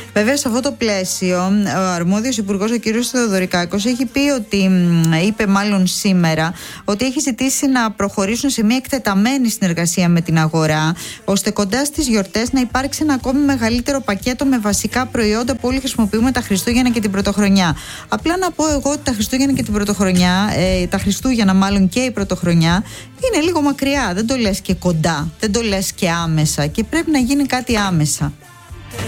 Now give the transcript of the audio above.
Βέβαια, σε αυτό το πλαίσιο, ο αρμόδιος υπουργός, ο κ. Θεοδωρικάκος, έχει πει ότι, είπε μάλλον σήμερα, ότι έχει ζητήσει να προχωρήσουν σε μια εκτεταμένη συνεργασία με την αγορά, ώστε κοντά στις γιορτές να υπάρξει ένα ακόμη μεγαλύτερο πακέτο με βασικά προϊόντα που όλοι χρησιμοποιούμε τα Χριστούγεννα και την Πρωτοχρονιά. Απλά να πω εγώ ότι τα Χριστούγεννα και την Πρωτοχρονιά, τα Χριστούγεννα μάλλον και η Πρωτοχρονιά, είναι λίγο μακριά. Δεν το λες και κοντά, δεν το λες και άμεσα, και πρέπει να γίνει κάτι άμεσα.